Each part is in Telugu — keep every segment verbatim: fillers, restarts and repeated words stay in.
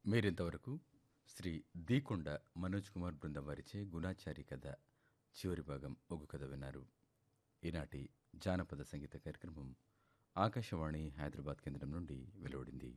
మీరింతవరకు శ్రీ దీకొండ మనోజ్ కుమార్ బృందం వారిచే గుణాచారి కథ చివరి భాగం ఒక కథ విన్నారు. ఈనాటి జానపద సంగీత కార్యక్రమం ఆకాశవాణి హైదరాబాద్ కేంద్రం నుండి వెలువడింది.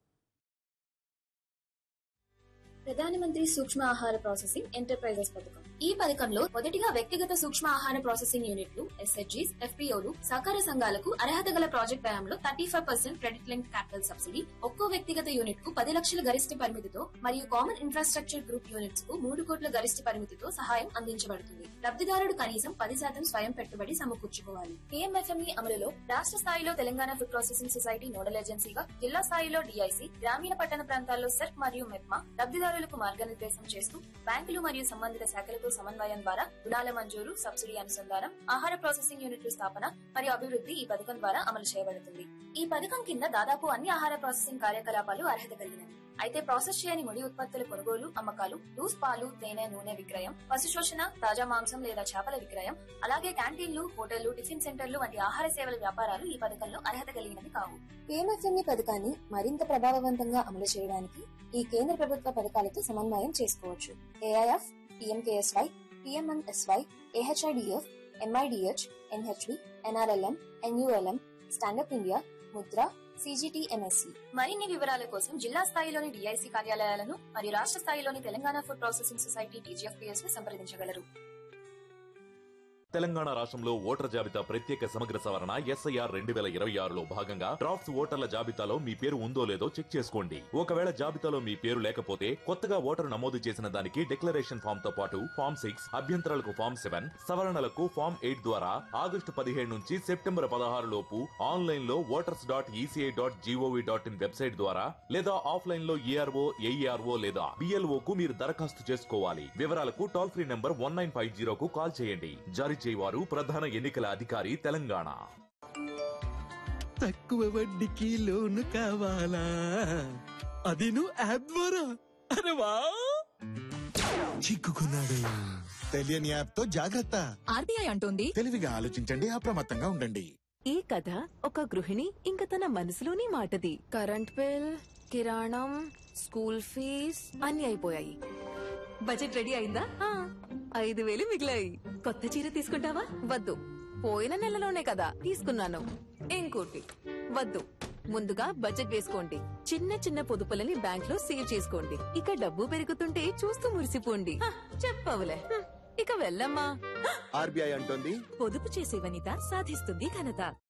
ప్రధానమంత్రి సూక్ష్మ ఆహార ప్రాసెసింగ్ ఎంటర్ప్రైజెస్ పథకం. ఈ పథకంలో మొదటిగా వ్యక్తిగత సూక్ష్మ ఆహార ప్రాసెసింగ్ యూనిట్లు ఎస్హెచ్జీస్, ఎఫ్పీఓలు, సహకార సంఘాలకు అర్హత గల ప్రాజెక్ట్ వ్యయంలో thirty five percent credit link capital subsidy, ఒక్కో వ్యక్తిగత యూనిట్ కు పది లక్షల గరిష్ట పరిమితితో మరియు కామన్ ఇన్ఫ్రాస్ట్రక్చర్ గ్రూప్ యూనిట్స్ కు మూడు కోట్ల గరిష్ట పరిమితితో సహాయం అందించబడుతుంది. లబ్ధిదారుడు కనీసం పది శాతం స్వయం పెట్టుబడి సమకూర్చుకోవాలి. కేఎంఎఫ్ఎంఈ అమలులో రాష్ట్ర స్థాయిలో Telangana food processing society nodal ఏజెన్సీగా, జిల్లా స్థాయిలో డిఐసి, గ్రామీణ పట్టణ ప్రాంతాల్లో సెర్క్ మరియు మెప్మా లబ్ధిదారులకు మార్గనిర్దేశం చేస్తూ బ్యాంకులు మరియు సంబంధిత శాఖలతో సమన్వయం ద్వారా రుణాల మంజూరు, సబ్సిడీ అనుసంధానం, ఆహార ప్రాసెసింగ్ యూనిట్ల స్థాపన మరియు అభివృద్ధి ఈ పథకం ద్వారా అమలు చేయబడుతుంది. ఈ పథకం కింద దాదాపు అన్ని ఆహార ప్రాసెసింగ్ కార్యకలాపాలు అర్హత కలిగినవి. అయితే ప్రాసెస్ చేయని ముడి ఉత్పత్తుల కొనుగోలు, అమ్మకాలు, లూస్ పాలు, తేనె, నూనె విక్రయం, పశు శోషణ, తాజా మాంసం లేదా చేపల విక్రయం, అలాగే క్యాంటీన్లు, హోటళ్లు, టిఫిన్ సెంటర్లు వంటి ఆహార సేవల వ్యాపారాలు ఈ పథకంలో అర్హత కలిగినవి కావు. కేఎంఎఫ్ఎంఈ పథకాన్ని మరింత ప్రభావవంతంగా అమలు చేయడానికి ఈ కేంద్ర ప్రభుత్వ పథకాలతో సమన్వయం చేసుకోవచ్చు. AIF, PMKSY, పీఎంఎన్ఎస్వై, AHIDF, MIDH, NHV, NRLM, NULM, stand up India, Mudra, సీజీటీఎంఎస్సీ. మరిన్ని వివరాల కోసం జిల్లా స్థాయిలోని డిఐసి కార్యాలయాలను మరియు రాష్ట్ర స్థాయిలోని Telangana food processing society TGFPS ను సంప్రదించగలరు. తెలంగాణ రాష్ట్రంలో ఓటర్ జాబితా ప్రత్యేక సమగ్ర సవరణ ఎస్ఐఆర్ రెండు వేల ఇరవై ఆరులో భాగంగా డ్రాఫ్ట్స్ ఓటర్ల జాబితాలో మీ పేరు ఉందో లేదో చెక్ చేసుకోండి. ఒకవేళ జాబితాలో మీ పేరు లేకపోతే కొత్తగా ఓటరు నమోదు చేసిన దానికి డిక్లరేషన్ ఫామ్ తో పాటు ఫామ్ సిక్స్, అభ్యంతరాలకు ఫామ్ సెవెన్, సవరణలకు ఫామ్ ఎయిట్ ద్వారా ఆగస్టు పదిహేడు నుంచి సెప్టెంబర్ పదహారు లోపు ఆన్లైన్ లో voters dot ECI dot GOV dot in website ద్వారా లేదా ఆఫ్లైన్ లో ఈఆర్ఓ, ఏఈఆర్ఓ లేదా బిఎల్ఓ కు మీరు దరఖాస్తు చేసుకోవాలి. వివరాలకు toll free number one nine five zero కు కాల్ చేయండి. జారీ చేయవారు ప్రధాన ఎన్నికల అధికారి తెలంగాణ. తక్కువ వడ్డీకి లోను కావాలా? అది నువ్వు యాప్ ద్వారా? అరే వా, చిక్కుకున్నాడు. తెలియని యాప్ తో జాగ్రత్త. ఆర్బీఐ అంటోంది తెలివిగా ఆలోచించండి, అప్రమత్తంగా ఉండండి. ఈ కథ ఒక గృహిణి ఇంక తన మనసులోని మాటది. కరెంట్ బిల్, కిరాణం, స్కూల్ ఫీజ్ అన్ని అయిపోయాయి. బడ్జెట్ రెడీ అయిందా? ఐదు వేలు మిగిలాయి. కొత్త చీర తీసుకుంటావా? వద్దు. పోయిన నెలలోనే కదా తీసుకున్నాను. ఇంకోటి వద్దు. ముందుగా బడ్జెట్ వేసుకోండి. చిన్న చిన్న పొదుపులని బ్యాంక్ లో సేవ్ చేసుకోండి. ఇక డబ్బు పెరుగుతుంటే చూస్తూ మురిసిపోండి. చెప్పవులే, ఇక వెళ్ళమ్మా. ఆర్బీఐ అంటోంది, పొదుపు చేసే వనిత సాధిస్తుంది ఘనత.